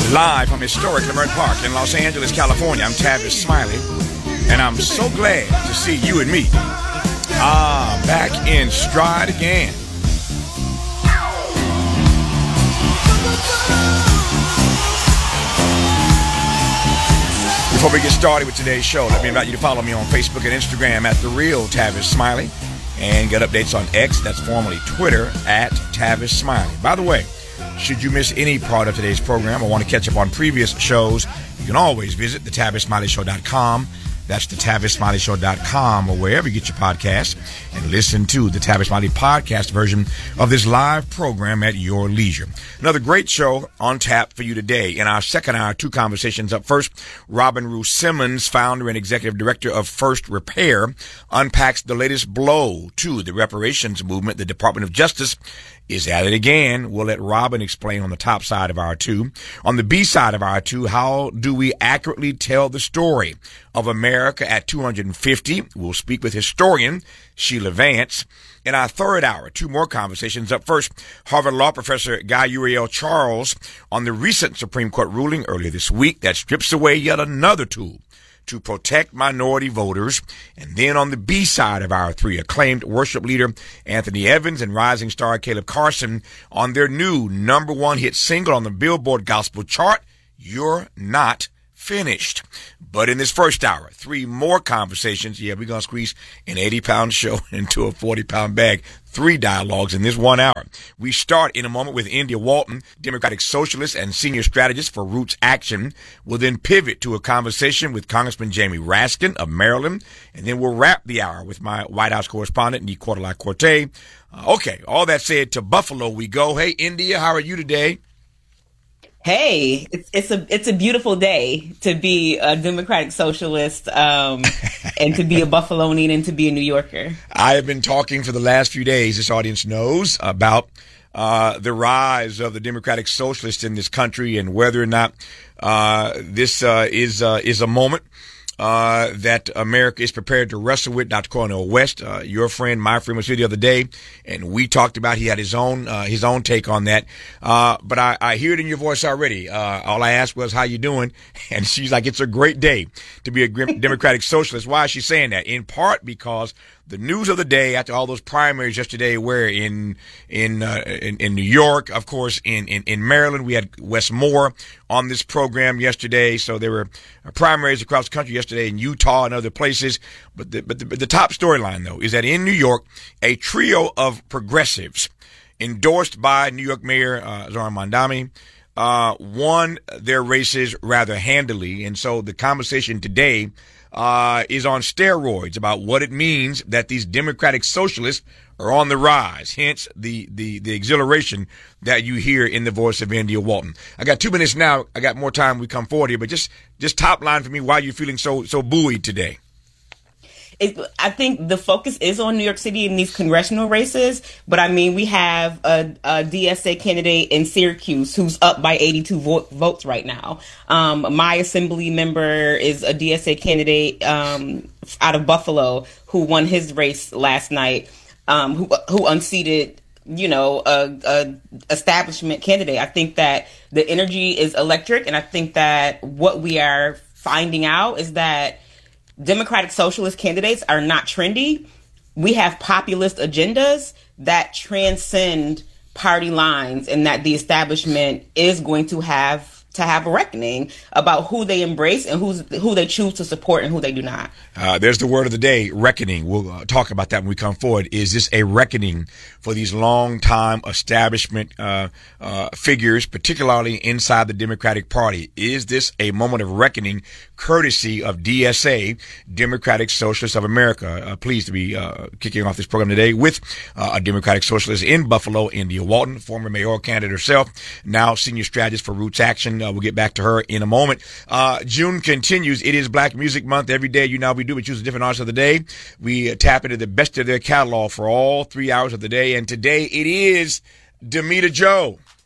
Live from historic Leimert Park in Los Angeles, California, I'm Tavis Smiley, and I'm so glad to see you and me back in stride again. Before we get started with today's show, let me invite you to follow me on Facebook and Instagram at The Real Tavis Smiley, and get updates on X, that's formerly Twitter, at Tavis Smiley. By the way, should you miss any part of today's program or want to catch up on previous shows, you can always visit thetavisSmileyShow.com. That's thetavisSmileyShow.com, or wherever you get your podcasts, and listen to the Tavis Smiley podcast version of this live program at your leisure. Another great show on tap for you today. In our second hour, two conversations. Up first, Robin Rue Simmons, founder and executive director of First Repair, unpacks the latest blow to the reparations movement. The Department of Justice is at it again. We'll let Robin explain on the top side of our two. On the B side of our two, how do we accurately tell the story of America at 250? We'll speak with historian Sheila Vance. In our third hour, two more conversations. Up first, Harvard Law professor Guy Uriel Charles on the recent Supreme Court ruling earlier this week that strips away yet another tool to protect minority voters. And then on the B side of our three, acclaimed worship leader Anthony Evans and rising star Caleb Carson on their new number one hit single on the Billboard Gospel chart, You're Not Finished. But in this first hour, three more conversations. Yeah, we're going to squeeze an 80-pound show into a 40-pound bag. Three dialogues in this 1 hour. We start in a moment with India Walton, Democratic socialist and senior strategist for Roots Action. We'll then pivot to a conversation with Congressman Jamie Raskin of Maryland. And then we'll wrap the hour with my White House correspondent, Nicola Corte. Okay, all that said, to Buffalo we go. Hey, India, how are you today? Hey, it's a beautiful day to be a Democratic socialist and to be a Buffalonian and to be a New Yorker. I have been talking for the last few days, this audience knows, about the rise of the Democratic socialists in this country and whether or not this is a moment that America is prepared to wrestle with. Dr. Cornel West, your friend, my friend, was here the other day, and we talked about, he had his own take on that. But I hear it in your voice already. All I asked was, how you doing? And she's like, it's a great day to be a Democratic socialist. Why is she saying that? In part because the news of the day after all those primaries yesterday were in New York, of course, in Maryland. We had Wes Moore on this program yesterday. So there were primaries across the country yesterday in Utah and other places. But the top storyline, though, is that in New York, a trio of progressives endorsed by New York Mayor Zohran Mamdani won their races rather handily. And so the conversation today is on steroids about what it means that these Democratic socialists are on the rise, hence the exhilaration that you hear in the voice of India Walton. I got 2 minutes now. I got more time. We come forward here, but just top line for me, why you're feeling so buoyed today. I think the focus is on New York City in these congressional races, but I mean, we have a DSA candidate in Syracuse who's up by 82 votes right now. My assembly member is a DSA candidate out of Buffalo who won his race last night, who unseated, a establishment candidate. I think that the energy is electric, and I think that what we are finding out is that Democratic socialist candidates are not trendy. We have populist agendas that transcend party lines, and that the establishment is going to have a reckoning about who they embrace and who they choose to support and who they do not. There's the word of the day, reckoning. We'll talk about that when we come forward. Is this a reckoning for these long-time establishment figures, particularly inside the Democratic Party? Is this a moment of reckoning courtesy of DSA, Democratic Socialists of America? Pleased to be kicking off this program today with a Democratic Socialist in Buffalo, India Walton, former mayoral candidate herself, now senior strategist for Roots Action. We'll get back to her in a moment. June continues. It is Black Music Month. Every day, we choose a different artist of the day. We tap into the best of their catalog for all 3 hours of the day. And today it is Damita Jo.